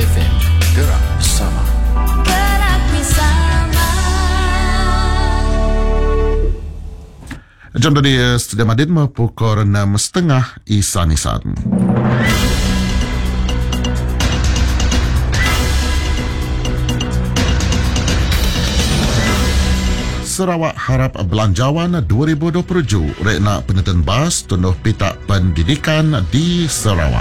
FM. Gerak bersama. Gerak bersama. Jom tadi Studio Madin pukul 6.30 Isan. Sarawak harap belanjawan 2027 rekna penonton bas tunduh pita pendidikan di Sarawak.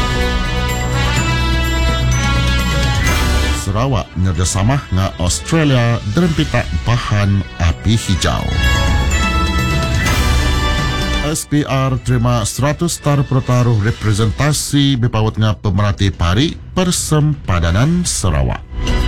Sarawak kerjasama dengan Australia dalam pita bahan api hijau. SPR terima 100 tar pertaruh representasi berpawat dengan pemerhati pari Persempadanan Sarawak.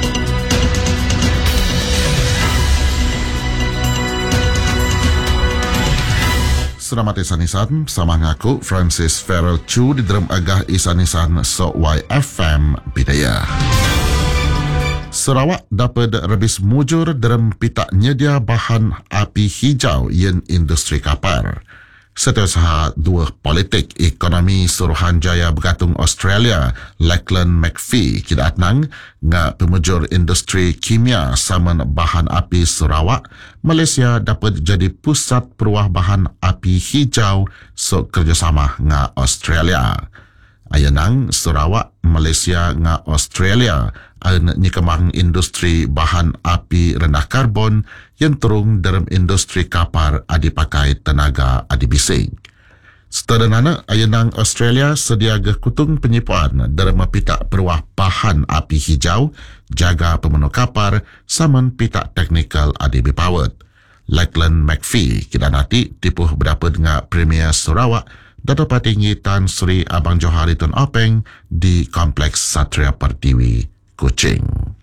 Selamat Isanisan, sama ngaku Francis Farrell Chu di dalam agah Isanisan so YFM Bidaya. Sarawak dapat rebis mujur dalam pita nyedia bahan api hijau yang industri kapal. Setiausaha dua politik ekonomi Suruhanjaya bergantung Australia, Lachlan McPhee, kita atnang nga pemujur industri kimia saman bahan api Sarawak, Malaysia dapat jadi pusat peruah bahan api hijau so kerjasama nga Australia. Ayanang Sarawak, Malaysia nga Australia ang nyikemang industri bahan api rendah karbon yang terung dalam industri kapar adi pakai tenaga adi bising. Seterusnya, ayanang Australia sedia kutung penyipuan dalam pita peruah bahan api hijau, jaga pemenuh kapar, saman pita teknikal adi bipawat. Lachlan McPhee, kita nanti tipuh berapa dengan Premier Sarawak, Dato' Patinggi Tan Sri Abang Johari Tun Openg di Kompleks Satria Pertiwi, Kuching.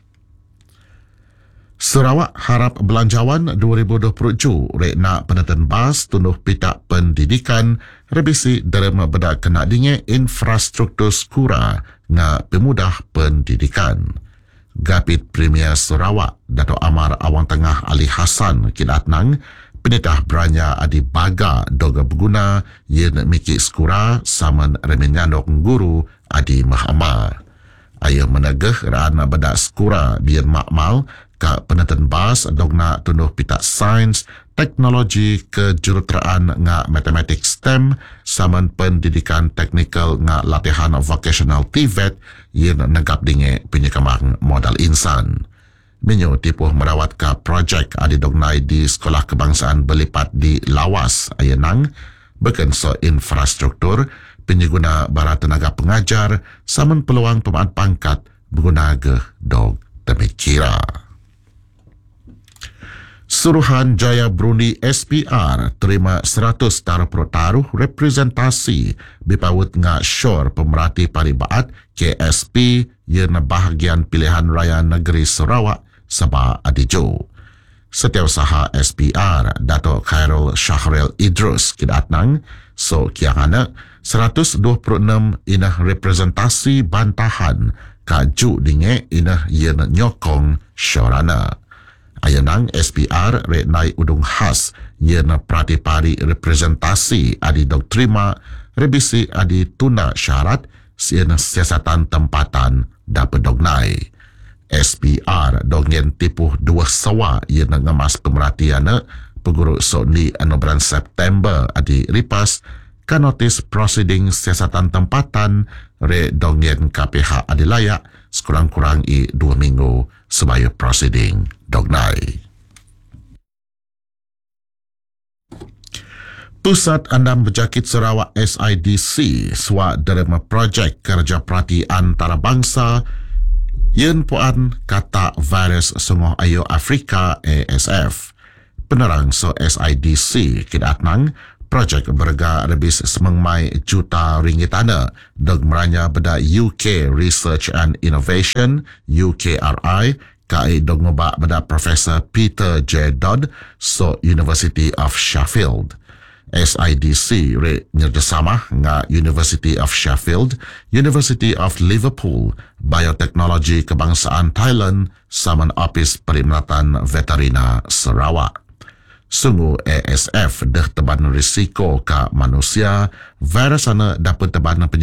Sarawak harap belanjawan 2027 rekna penonton bas tunduh pita pendidikan revisi dalam bedak kena dinge infrastruktur skura nga pemudah pendidikan. Gapit Premier Sarawak Dato' Amar Awang Tengah Ali Hassan kinatnang penitah beranya adi baga doga berguna yang mikik skura saman remenyandok guru adi mahamar. Ayah menegah rana bedak skura biar makmal ka penonton bas dogna tunduh pita sains, teknologi kejuruteraan nga matematik STEM saman pendidikan teknikal nga latihan vocational TVET yang negap dinge penyekemang modal insan. Minyo tipuh merawat ka projek adi dognai di Sekolah Kebangsaan Berlipat di Lawas, Ayanang, berkenso infrastruktur, penyeguna bara tenaga pengajar, saman peluang pemaan pangkat berguna ge dog temikira. Suruhanjaya Brunei SPR terima 100 tar pertaruh representasi bipawut nga syur pemerhati paribaat KSP yang bahagian pilihan raya negeri Sarawak Sabah Adijo. Setiausaha SPR Dato' Khairul Shahril Idrus kidatnang so kiangana 126 inah representasi bantahan kaju dinge inah yen nyokong syurana. Ayanang SPR reknai udung khas yen pratipari representasi adi dok terima revisi adi tuna syarat sien siasatan tempatan dapat dognai. SPR dongen tipuh dua sawa yen ngemas pemerhatian peguruk soni 6 September adi ripas ka notis proceeding siasatan tempatan re dongen KPH adi layak sekurang-kurang 2 minggu sebaya proceeding dognai. Pusat Andam Berjakit Sarawak SIDC swak dalam projek kerja perhati antarabangsa yang puan kata virus Sungoh Ayo Afrika ASF. Penerang so SIDC kidatnang projek berga lebih semengmai juta ringgit ana dog meranya beda UK Research and Innovation UKRI kai dog ngobak beda Profesor Peter J. Dodd so University of Sheffield. SIDC re kerjasama nga University of Sheffield, University of Liverpool, Bioteknologi Kebangsaan Thailand, saman Office Perkhidmatan Veterina Sarawak. Sungguh ASF dah teban risiko ke manusia, virus ana dapat teban